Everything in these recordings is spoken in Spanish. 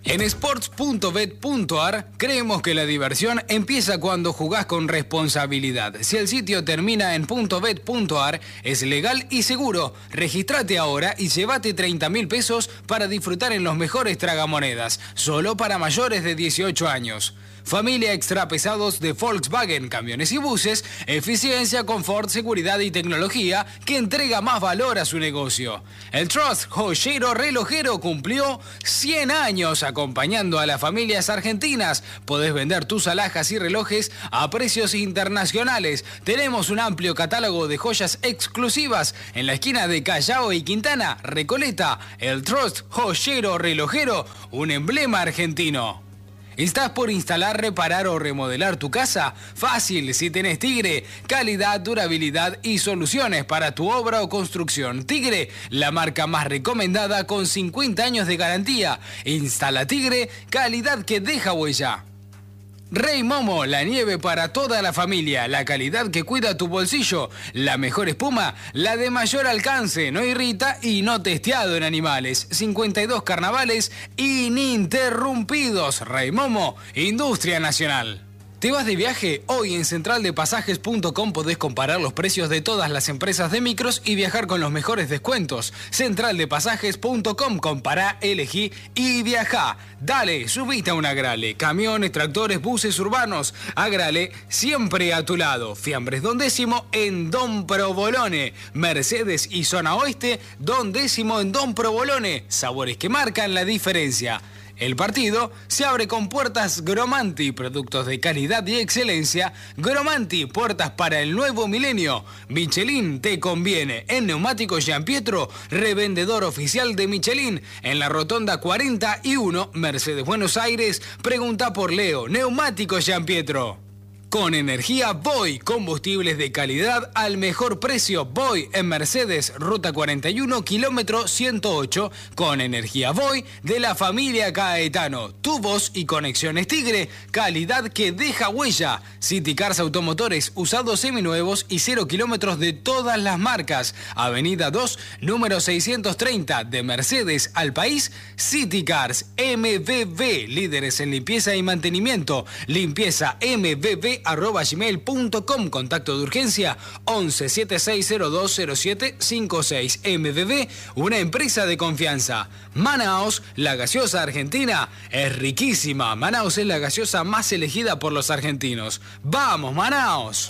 En sports.bet.ar creemos que la diversión empieza cuando jugás con responsabilidad. Si el sitio termina en .bet.ar, es legal y seguro. Regístrate ahora y llévate 30.000 pesos para disfrutar en los mejores tragamonedas, solo para mayores de 18 años. Familia extra pesados de Volkswagen, camiones y buses, eficiencia, confort, seguridad y tecnología que entrega más valor a su negocio. El Trust Joyero Relojero cumplió 100 años acompañando a las familias argentinas. Podés vender tus alhajas y relojes a precios internacionales. Tenemos un amplio catálogo de joyas exclusivas en la esquina de Callao y Quintana, Recoleta. El Trust Joyero Relojero, un emblema argentino. ¿Estás por instalar, reparar o remodelar tu casa? Fácil, si tenés Tigre. Calidad, durabilidad y soluciones para tu obra o construcción. Tigre, la marca más recomendada con 50 años de garantía. Instala Tigre, calidad que deja huella. Rey Momo, la nieve para toda la familia, la calidad que cuida tu bolsillo, la mejor espuma, la de mayor alcance, no irrita y no testeado en animales. 52 carnavales ininterrumpidos. Rey Momo, Industria Nacional. ¿Te vas de viaje? Hoy en centraldepasajes.com podés comparar los precios de todas las empresas de micros y viajar con los mejores descuentos. Centraldepasajes.com, compará, elegí y viajá. Dale, subite a un Agrale. Camiones, tractores, buses urbanos. Agrale, siempre a tu lado. Fiambres Don Décimo en Don Provolone. Mercedes y Zona Oeste, Don Décimo en Don Provolone. Sabores que marcan la diferencia. El partido se abre con puertas Gromanti, productos de calidad y excelencia. Gromanti, puertas para el nuevo milenio. Michelin te conviene. En Neumáticos Gianpietro, revendedor oficial de Michelin. En la Rotonda 41, Mercedes Buenos Aires, pregunta por Leo. Neumáticos Gianpietro. Con energía Voy, combustibles de calidad al mejor precio. Voy en Mercedes, ruta 41, kilómetro 108. Con energía Voy de la familia Caetano. Tubos y conexiones Tigre, calidad que deja huella. City Cars Automotores, usados seminuevos y 0 kilómetros de todas las marcas. Avenida 2, número 630, de Mercedes al país. City Cars MBB, líderes en limpieza y mantenimiento. Limpieza mbb@gmail.com. Contacto de urgencia 11 7602 0756. MBB, una empresa de confianza. Manaos, la gaseosa argentina, es riquísima. Manaos es la gaseosa más elegida por los argentinos. ¡Vamos, Manaos!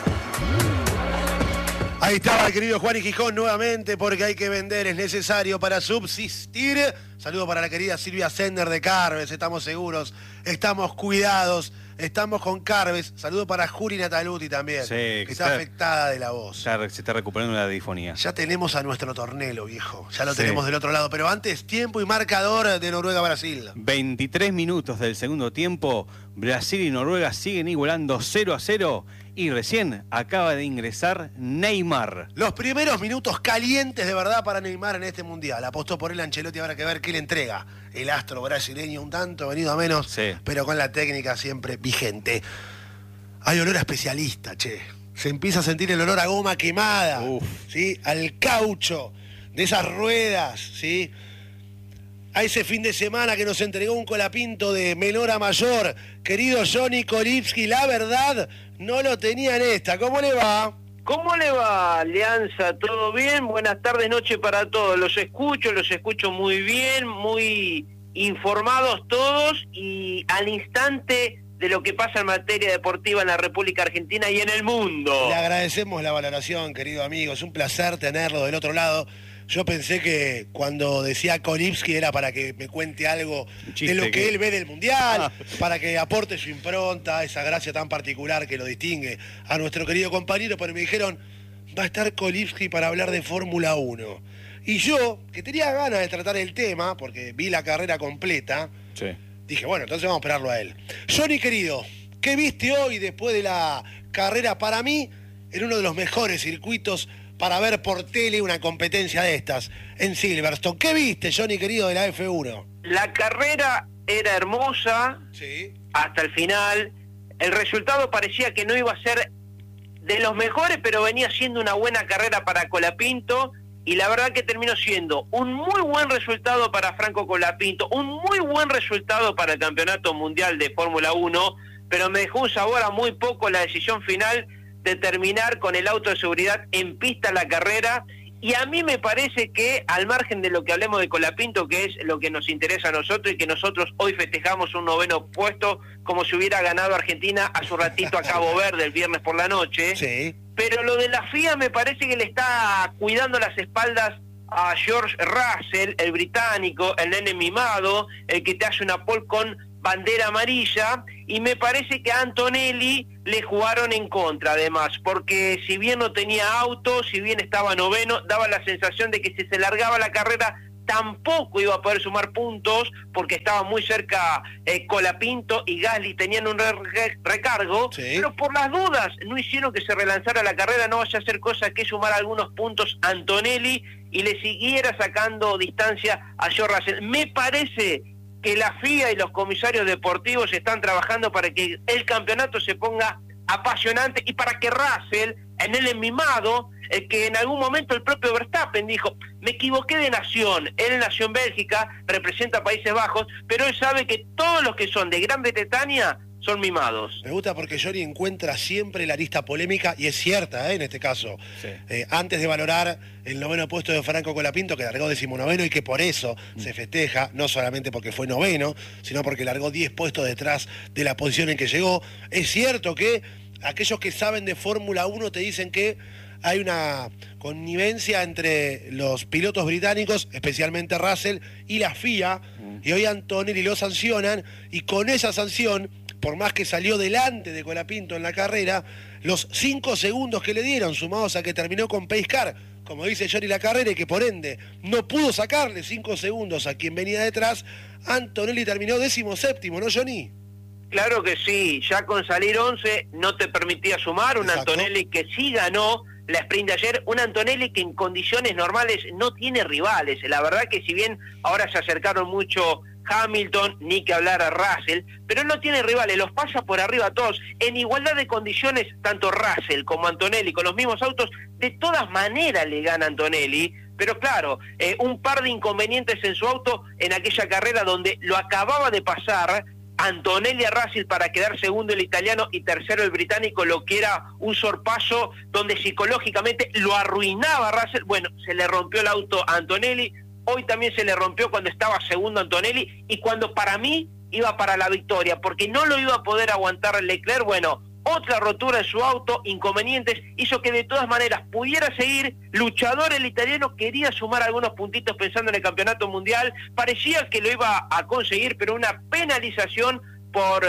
Ahí estaba el querido Juan y Gijón nuevamente, porque hay que vender, es necesario para subsistir. Saludo para la querida Silvia Sender de Carves, estamos seguros, estamos cuidados, estamos con Carves. Saludo para Juri Nataluti también, sí, que está afectada de la voz. Se está recuperando la difonía. Ya tenemos a nuestro tornelo, viejo, ya lo tenemos del otro lado, pero antes, tiempo y marcador de Noruega-Brasil. 23 minutos del segundo tiempo, Brasil y Noruega siguen igualando 0-0 y recién acaba de ingresar Neymar. Los primeros minutos calientes de verdad para Neymar en este Mundial. Apostó por él Ancelotti, habrá que ver qué le entrega. El astro brasileño un tanto, venido a menos, pero con la técnica siempre vigente. Hay olor a especialista, che. Se empieza a sentir el olor a goma quemada, ¿sí? Al caucho de esas ruedas, ¿sí? A ese fin de semana que nos entregó un colapinto de menor a mayor. Querido Johnny Kolipski, la verdad, no lo tenía en esta. ¿Cómo le va? ¿Cómo le va, Alianza? ¿Todo bien? Buenas tardes, noche para todos. Los escucho muy bien, muy informados todos y al instante de lo que pasa en materia deportiva en la República Argentina y en el mundo. Le agradecemos la valoración, querido amigo. Es un placer tenerlo del otro lado. Yo pensé que cuando decía Kolipski era para que me cuente algo de lo que él ve del Mundial, para que aporte su impronta, esa gracia tan particular que lo distingue a nuestro querido compañero, pero me dijeron, va a estar Kolipski para hablar de Fórmula 1. Y yo, que tenía ganas de tratar el tema, porque vi la carrera completa, dije, bueno, entonces vamos a esperarlo a él. Johnny, querido, ¿qué viste hoy después de la carrera? Para mí, en uno de los mejores circuitos para ver por tele una competencia de estas en Silverstone. ¿Qué viste, Johnny, querido, de la F1? La carrera era hermosa hasta el final. El resultado parecía que no iba a ser de los mejores, pero venía siendo una buena carrera para Colapinto. y la verdad que terminó siendo un muy buen resultado para Franco Colapinto, un muy buen resultado para el Campeonato Mundial de Fórmula 1, pero me dejó un sabor a muy poco la decisión final de terminar con el auto de seguridad en pista la carrera. Y a mí me parece que, al margen de lo que hablemos de Colapinto, que es lo que nos interesa a nosotros y que nosotros hoy festejamos un 9º puesto como si hubiera ganado Argentina hace un ratito a Cabo Verde el viernes por la noche, Sí. pero lo de la FIA me parece que le está cuidando las espaldas a George Russell, el británico, el nene mimado, el que te hace una pole con bandera amarilla, y me parece que a Antonelli le jugaron en contra además, porque si bien no tenía auto, si bien estaba noveno, daba la sensación de que si se largaba la carrera tampoco iba a poder sumar puntos, porque estaba muy cerca Colapinto y Gasly tenían un recargo, Sí. pero por las dudas no hicieron que se relanzara la carrera, no vaya a ser cosa que sumar algunos puntos a Antonelli y le siguiera sacando distancia a George Russell. Me parece que la FIA y los comisarios deportivos están trabajando para que el campeonato se ponga apasionante y para que Russell, en el mimado, que en algún momento el propio Verstappen dijo, me equivoqué de nación, él nació en Bélgica, representa Países Bajos, pero él sabe que todos los que son de Gran Bretaña son mimados. Me gusta porque Johnny encuentra siempre la lista polémica, y es cierta, en este caso. Sí. Antes de valorar el 9º puesto de Franco Colapinto, que largó 19º y que por eso se festeja, no solamente porque fue 9º, sino porque largó 10 puestos detrás de la posición en que llegó. Es cierto que aquellos que saben de Fórmula 1 te dicen que hay una connivencia entre los pilotos británicos, especialmente Russell, y la FIA, y hoy Antonelli lo sancionan, y con esa sanción, por más que salió delante de Colapinto en la carrera, los 5 segundos que le dieron, sumados a que terminó con pace car, como dice Johnny, la carrera, y que por ende no pudo sacarle 5 segundos a quien venía detrás, Antonelli terminó 17º, ¿no, Johnny? Claro que sí, ya con salir 11 no te permitía sumar, un Exacto. Antonelli que sí ganó la sprint de ayer, un Antonelli que en condiciones normales no tiene rivales. La verdad que si bien ahora se acercaron mucho Hamilton, ni que hablar a Russell, pero él no tiene rivales, los pasa por arriba a todos. En igualdad de condiciones, tanto Russell como Antonelli, con los mismos autos, de todas maneras le gana Antonelli. Pero claro, un par de inconvenientes en su auto en aquella carrera donde lo acababa de pasar Antonelli a Russell para quedar segundo el italiano y tercero el británico, lo que era un sorpaso donde psicológicamente lo arruinaba a Russell. Bueno, se le rompió el auto a Antonelli, hoy también se le rompió cuando estaba segundo Antonelli y cuando para mí iba para la victoria, porque no lo iba a poder aguantar Leclerc. Bueno, otra rotura en su auto, inconvenientes, hizo que de todas maneras pudiera seguir. Luchador el italiano, quería sumar algunos puntitos pensando en el campeonato mundial, parecía que lo iba a conseguir, pero una penalización por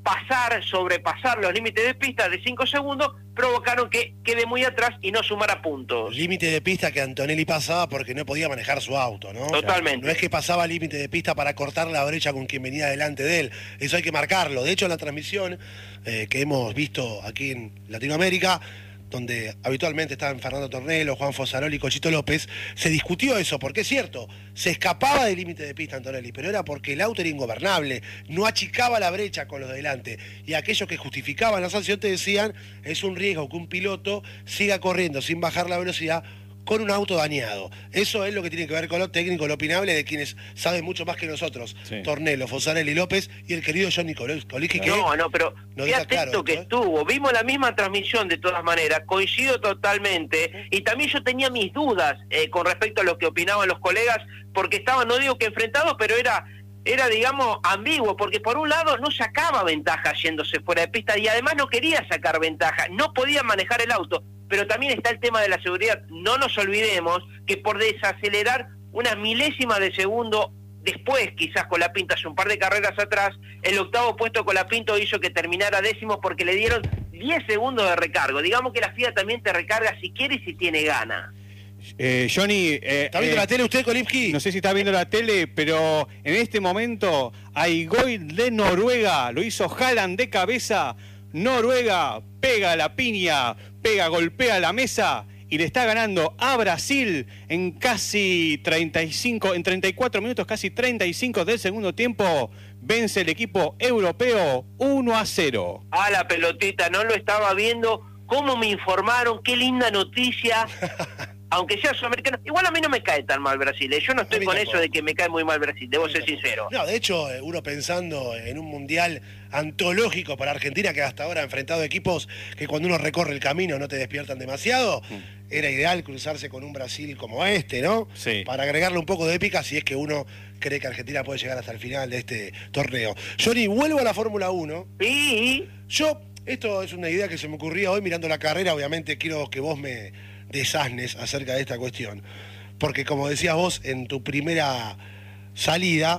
sobrepasar los límites de pista de 5 segundos, provocaron que quede muy atrás y no sumara puntos. Límite de pista que Antonelli pasaba porque no podía manejar su auto, ¿no? Totalmente. No es que pasaba límite de pista para cortar la brecha con quien venía delante de él. Eso hay que marcarlo. De hecho, en la transmisión que hemos visto aquí en Latinoamérica, donde habitualmente estaban Fernando Tornello, Juan Fosaroli y Cochito López, se discutió eso, porque es cierto, se escapaba del límite de pista Antonelli, pero era porque el auto era ingobernable, no achicaba la brecha con los de delante, y aquellos que justificaban la sanción te decían, es un riesgo que un piloto siga corriendo sin bajar la velocidad con un auto dañado. Eso es lo que tiene que ver con lo técnico, lo opinable de quienes saben mucho más que nosotros. Sí. Tornello, Fosarelli, López y el querido Johnny Colicchi, que No, pero no qué deja atento claro que esto, estuvo. Vimos la misma transmisión de todas maneras, coincido totalmente. Y también yo tenía mis dudas con respecto a lo que opinaban los colegas, porque estaban, no digo que enfrentados, pero era digamos, ambiguo, porque por un lado no sacaba ventaja yéndose fuera de pista y además no quería sacar ventaja, no podía manejar el auto. Pero también está el tema de la seguridad. No nos olvidemos que por desacelerar una milésima de segundo después, quizás Colapinto hace un par de carreras atrás, el 8º puesto Colapinto hizo que terminara 10º porque le dieron 10 segundos de recargo. Digamos que la FIA también te recarga si quiere y si tiene gana. Johnny, ¿está viendo la tele usted, Colicchi? no sé si está viendo la tele, pero en este momento Aigoy de Noruega, lo hizo Haaland de cabeza. Noruega pega la piña, golpea la mesa y le está ganando a Brasil en casi 34 minutos, casi 35 del segundo tiempo. Vence el equipo europeo 1-0. Ah, la pelotita, no lo estaba viendo. ¿Cómo me informaron? Qué linda noticia. aunque sea sudamericano. Igual a mí no me cae tan mal Brasil, yo no estoy con eso de que me cae muy mal Brasil, debo ser sincero. No, de hecho, uno pensando en un mundial antológico para Argentina, que hasta ahora ha enfrentado equipos que cuando uno recorre el camino no te despiertan demasiado, era ideal cruzarse con un Brasil como este, ¿no? Sí. Para agregarle un poco de épica si es que uno cree que Argentina puede llegar hasta el final de este torneo. Johnny, vuelvo a la Fórmula 1. Sí. Esto es una idea que se me ocurría hoy mirando la carrera, obviamente quiero que vos me desasnes acerca de esta cuestión. Porque como decías vos en tu primera salida,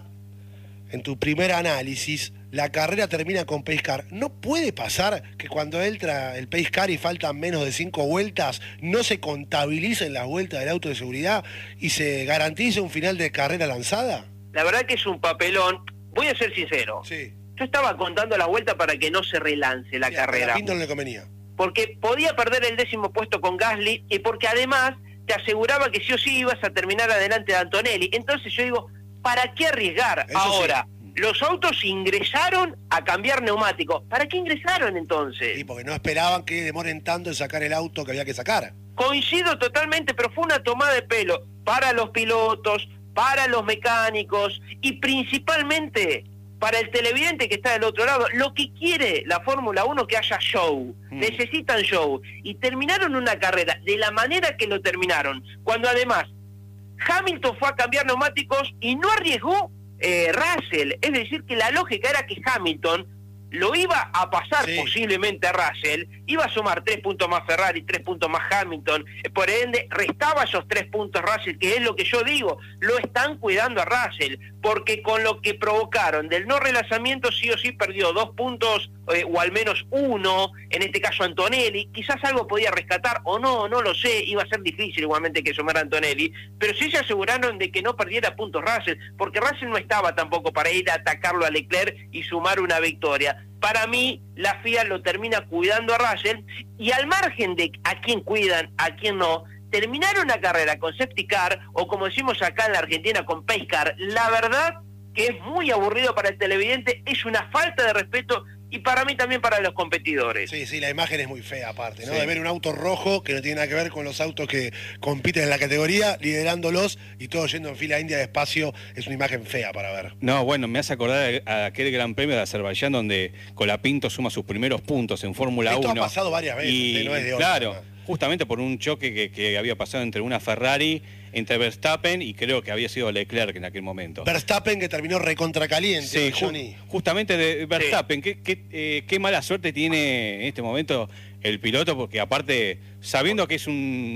en tu primer análisis, la carrera termina con pace car. ¿No puede pasar que cuando entra el pace car y faltan menos de 5 vueltas, no se contabilicen las vueltas del auto de seguridad y se garantice un final de carrera lanzada? La verdad que es un papelón. Voy a ser sincero. Sí. Yo estaba contando la vuelta para que no se relance la carrera. A Pinto no le convenía. Porque podía perder el 10º puesto con Gasly y porque además te aseguraba que sí o sí ibas a terminar adelante de Antonelli. Entonces yo digo, ¿para qué arriesgar? Eso ahora? Sí. Los autos ingresaron a cambiar neumáticos. ¿Para qué ingresaron entonces? Sí, porque no esperaban que demoren tanto en sacar el auto que había que sacar. Coincido totalmente, pero fue una tomada de pelo para los pilotos, para los mecánicos y principalmente para el televidente que está del otro lado. Lo que quiere la Fórmula 1 que haya show. Necesitan show. Y terminaron una carrera de la manera que lo terminaron, cuando además Hamilton fue a cambiar neumáticos y no arriesgó Russell, es decir que la lógica era que Hamilton lo iba a pasar posiblemente a Russell, iba a sumar 3 puntos más Ferrari, 3 puntos más Hamilton, por ende restaba esos 3 puntos Russell, que es lo que yo digo, lo están cuidando a Russell, porque con lo que provocaron del no relanzamiento sí o sí perdió 2 puntos, o al menos 1, en este caso Antonelli, quizás algo podía rescatar o no, no lo sé, iba a ser difícil igualmente que sumara Antonelli, pero sí se aseguraron de que no perdiera puntos Russell, porque Russell no estaba tampoco para ir a atacarlo a Leclerc y sumar una victoria. Para mí, la FIA lo termina cuidando a Russell, y al margen de a quién cuidan, a quién no, terminar una carrera con safety car, o como decimos acá en la Argentina, con pace car, la verdad que es muy aburrido para el televidente, es una falta de respeto, y para mí también para los competidores. Sí, la imagen es muy fea aparte, ¿no? Sí. De ver un auto rojo que no tiene nada que ver con los autos que compiten en la categoría, liderándolos y todos yendo en fila india despacio, es una imagen fea para ver. No, bueno, me hace acordar a aquel Gran Premio de Azerbaiyán donde Colapinto suma sus primeros puntos en Fórmula 1. Esto ha pasado varias veces, y, no es de hoy. claro, ¿no? justamente por un choque que había pasado entre una Ferrari, entre Verstappen y creo que había sido Leclerc en aquel momento. Verstappen que terminó recontracaliente, Sí, Johnny. justamente de Verstappen, qué mala suerte tiene en este momento el piloto, porque aparte, sabiendo que es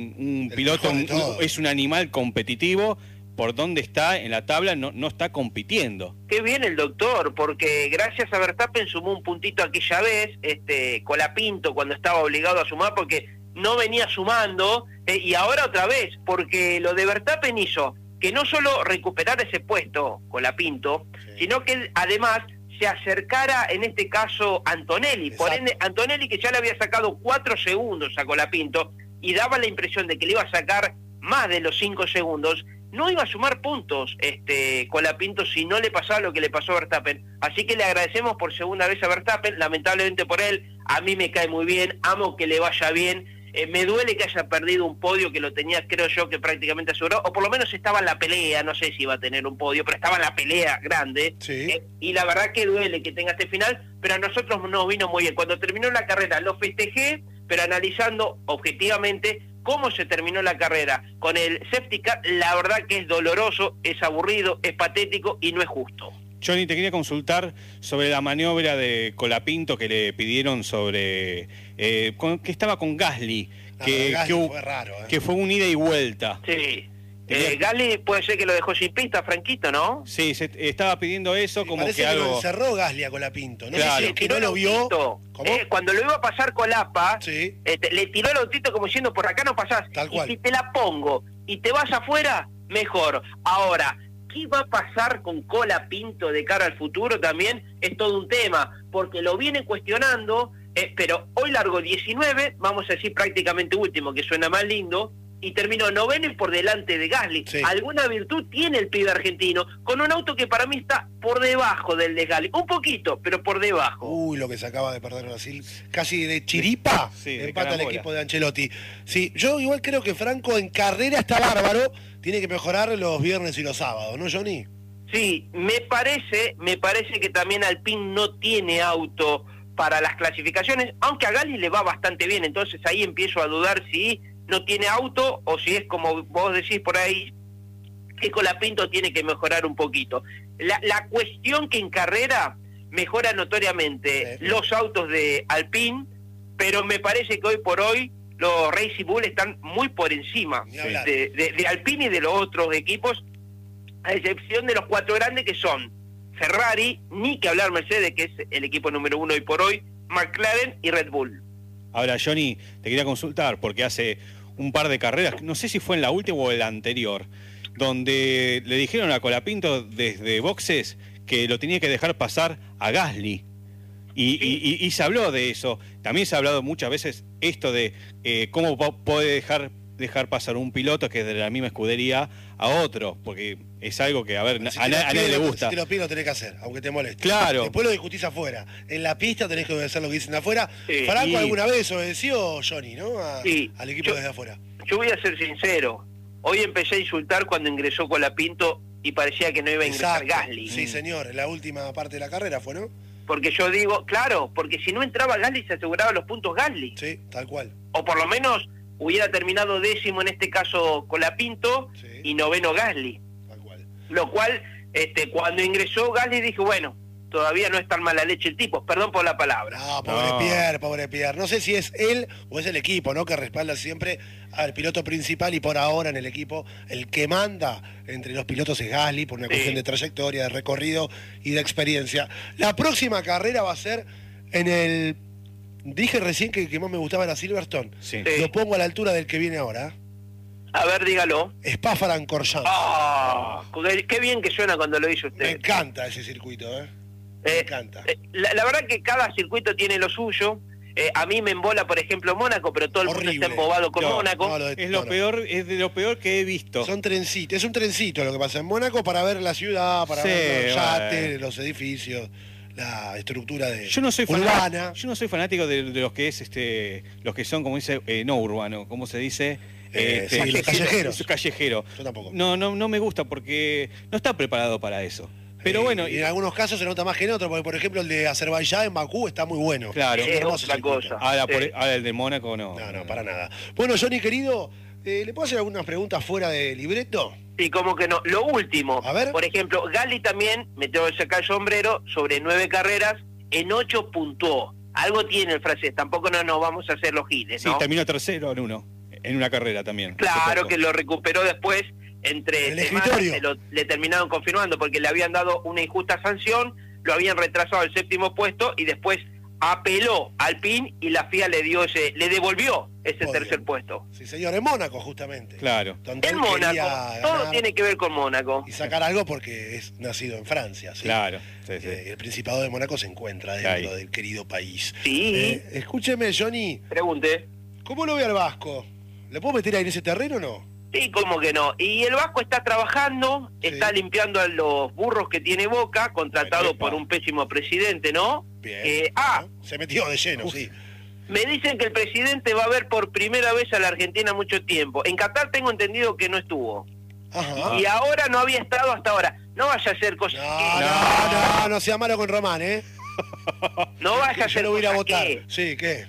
un piloto, es un animal competitivo, por dónde está en la tabla no está compitiendo. Qué bien el doctor, porque gracias a Verstappen sumó un puntito aquella vez, Colapinto cuando estaba obligado a sumar porque no venía sumando, y ahora otra vez, porque lo de Verstappen hizo que no solo recuperara ese puesto Colapinto, sino que él, además se acercara en este caso Antonelli. Exacto. Por ende, Antonelli, que ya le había sacado 4 segundos a Colapinto y daba la impresión de que le iba a sacar más de los 5 segundos, no iba a sumar puntos Colapinto si no le pasaba lo que le pasó a Verstappen. Así que le agradecemos por segunda vez a Verstappen, lamentablemente por él, a mí me cae muy bien, amo que le vaya bien. Me duele que haya perdido un podio que lo tenía, creo yo, que prácticamente asegurado, o por lo menos estaba en la pelea, no sé si iba a tener un podio, pero estaba en la pelea grande, y la verdad que duele que tenga este final, pero a nosotros nos vino muy bien. Cuando terminó la carrera lo festejé, pero analizando objetivamente cómo se terminó la carrera con el safety car, la verdad que es doloroso, es aburrido, es patético y no es justo. Johnny, te quería consultar sobre la maniobra de Colapinto que le pidieron sobre que estaba con Gasly, Gasly fue raro, que fue un ida y vuelta. Sí. Gasly puede ser que lo dejó sin pista, Franquito, ¿no? Sí, se estaba pidiendo eso, como parece que algo... lo encerró Gasly a Colapinto. No Claro. sé si es que no lo vio. ¿Cómo? Cuando lo iba a pasar Colapa, le tiró el autito como diciendo, por acá no pasás. Tal cual. Y si te la pongo y te vas afuera, mejor. Ahora, ¿qué va a pasar con Colapinto de cara al futuro? También es todo un tema, porque lo vienen cuestionando, pero hoy largó 19, vamos a decir prácticamente último, que suena más lindo, y terminó noveno y por delante de Gasly. Sí. Alguna virtud tiene el pibe argentino, con un auto que para mí está por debajo del de Gasly. Un poquito, pero por debajo. Uy, lo que se acaba de perder Brasil, casi de chiripa, Sí, de empata el carambola. equipo de Ancelotti. Sí, yo igual creo que Franco en carrera está bárbaro, tiene que mejorar los viernes y los sábados, ¿no, Johnny? Sí, me parece que también Alpine no tiene auto para las clasificaciones, aunque a Gasly le va bastante bien, entonces ahí empiezo a dudar si no tiene auto o si es como vos decís por ahí, que Colapinto tiene que mejorar un poquito. La cuestión que en carrera mejora notoriamente Sí. los autos de Alpine, pero me parece que hoy por hoy los Racing Bull están muy por encima Ni hablar. de Alpine y de los otros equipos, a excepción de los 4 grandes que son Ferrari, ni que hablar Mercedes, que es el equipo número 1 hoy por hoy, McLaren y Red Bull. Ahora, Johnny, te quería consultar, porque hace un par de carreras, no sé si fue en la última o en la anterior, donde le dijeron a Colapinto desde boxes que lo tenía que dejar pasar a Gasly. Y se habló de eso. También se ha hablado muchas veces esto de cómo puede dejar pasar un piloto que es de la misma escudería a otro, porque es algo que, a ver, Si a te lo nadie piden, le gusta. Si te lo piden, lo tenés que hacer, aunque te moleste. Claro. Después lo discutís afuera. En la pista tenés que obedecer lo que dicen de afuera. Sí. Franco Y- alguna vez obedeció, Johnny, ¿no? Sí. Al equipo desde afuera. Yo voy a ser sincero, hoy empecé a insultar cuando ingresó Colapinto y parecía que no iba a ingresar Gasly. Sí, señor, en la última parte de la carrera fue, ¿no? Porque yo digo, claro, porque si no entraba Gasly se aseguraba los puntos Gasly. Sí, tal cual. O por lo menos hubiera terminado 10º en este caso Colapinto Sí. y 9º Gasly. Tal cual. Lo cual, cuando ingresó Gasly dije, bueno, todavía no es tan mala leche el tipo, perdón por la palabra. No, pobre Pierre. No sé si es él o es el equipo, ¿no? Que respalda siempre al piloto principal y por ahora en el equipo el que manda entre los pilotos es Gasly por una Sí. cuestión de trayectoria, de recorrido y de experiencia. La próxima carrera va a ser en el... Dije recién que más me gustaba era Silverstone. Sí. Sí. Lo pongo a la altura del que viene ahora. A ver, dígalo. Spa-Francorchamps. ¡Ah! Qué bien que suena cuando lo dice Me usted. encanta ese circuito, ¿eh? Me encanta. La verdad que cada circuito tiene lo suyo. A mí me embola, por ejemplo, Mónaco, pero todo el mundo Horrible. está embobado con No, Mónaco. No, Es lo peor, es de lo peor que he visto. Son trencitos, es un trencito lo que pasa en Mónaco para ver la ciudad, para Sí, ver los yates, bueno. los edificios, la estructura de Yo no soy urbana. Yo no soy fanático de los que es los que son, como dice, no urbano, ¿cómo se dice? Sí, los callejeros. Callejero. Yo tampoco. No me gusta porque no está preparado para eso. Pero bueno, y en algunos casos se nota más que en otros, porque por ejemplo el de Azerbaiyán en Bakú está muy bueno. Claro. un Es hermoso otra circuito. cosa. ahora el de Mónaco no. No, para nada. Bueno, Johnny querido, ¿le puedo hacer algunas preguntas fuera de libreto? Sí, como que no. Lo último, A ver. por ejemplo, Gasly también, me tengo que sacar el sombrero, sobre 9 carreras, en 8 puntuó. Algo tiene el francés, tampoco no nos vamos a hacer los giles, Sí, ¿no? terminó tercero en una carrera también. hace Claro poco. que lo recuperó después, entre En el semanas escritorio. le terminaron confirmando, porque le habían dado una injusta sanción, lo habían retrasado al 7º puesto y después apeló al PIN y la FIA le devolvió ese Muy tercer bien. puesto. Sí, señor, en Mónaco justamente. Claro. Donde En él Mónaco, quería todo ganar tiene que ver con Mónaco. y sacar algo porque es nacido en Francia. ¿sí? Claro. Sí, sí. El Principado de Mónaco se encuentra dentro Ahí. del querido país. Sí, Escúcheme, Johnny, pregunte. ¿cómo lo ve al Vasco? ¿Le puedo meter ahí en ese terreno o no? Sí, cómo que no. Y el Vasco está trabajando, Sí. está limpiando a los burros que tiene Boca, contratado Epa. por un pésimo presidente, ¿no? Bien. Se metió de lleno, sí. Me dicen que el presidente va a ver por primera vez a la Argentina mucho tiempo. En Qatar tengo entendido que no estuvo. Ajá. Y ahora no había estado hasta ahora. No vaya a hacer cosas No sea malo con Román, ¿eh? no vaya a Yo hacer lo voy a ir a cosas votar. que, Sí, ¿qué?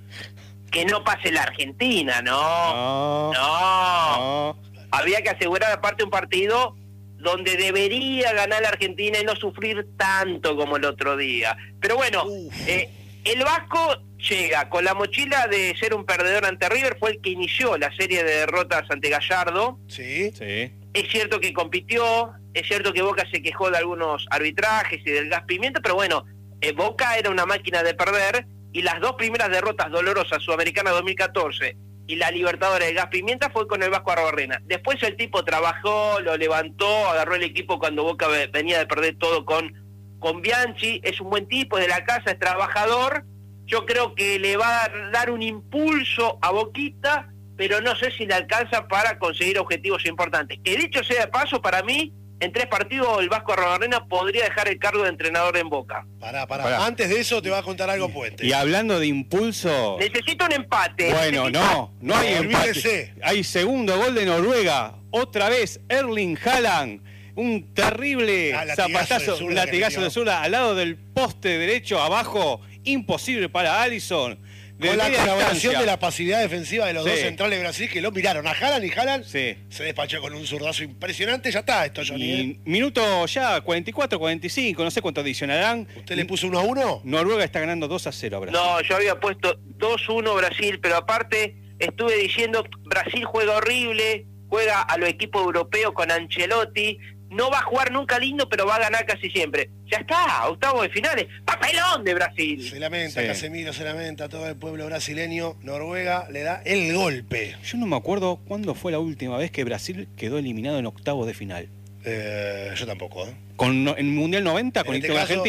que no pase la Argentina, no. No. No. No. Había que asegurar aparte un partido donde debería ganar la Argentina y no sufrir tanto como el otro día. Pero bueno, Uf. el Vasco llega con la mochila de ser un perdedor ante River, fue el que inició la serie de derrotas ante Gallardo. Sí. Sí. Es cierto que compitió, es cierto que Boca se quejó de algunos arbitrajes y del gas pimienta, pero bueno, Boca era una máquina de perder y las dos primeras derrotas dolorosas, Sudamericana 2014 y la Libertadores de gas pimienta, fue con el Vasco Arbarrena. Después el tipo trabajó, lo levantó, agarró el equipo cuando Boca venía de perder todo con Bianchi, es un buen tipo, es de la casa, es trabajador. Yo creo que le va a dar un impulso a Boquita, pero no sé si le alcanza para conseguir objetivos importantes. Que dicho sea de paso, para mí, en 3 partidos el Vasco Arrobarrena podría dejar el cargo de entrenador en Boca. Pará. Antes de eso te va a contar algo Puente. Y hablando de impulso... Necesito un empate. Bueno, no hay empate. Hay segundo gol de Noruega. Otra vez Erling Haaland. Un terrible zapatazo, un latigazo de zurda al lado del poste derecho, abajo. Imposible para Alisson. Con la colaboración de la pasividad defensiva de los dos centrales de Brasil, que lo miraron a Haaland, y Haaland se despachó con un zurdazo impresionante. Ya está esto, Johnny. Y minuto ya, 44, 45, no sé cuánto adicionarán. ¿Usted le puso 1-1? Noruega está ganando 2-0 a Brasil. No, yo había puesto 2-1 Brasil, pero aparte estuve diciendo, Brasil juega horrible, juega a los equipos europeos con Ancelotti, no va a jugar nunca lindo, pero va a ganar casi siempre. Ya está, octavos de finales. ¡Papelón de Brasil! Se lamenta, Casemiro se lamenta, todo el pueblo brasileño. Noruega le da el golpe. Yo no me acuerdo cuándo fue la última vez que Brasil quedó eliminado en octavos de final. Yo tampoco, ¿En Mundial 90 con Argentina?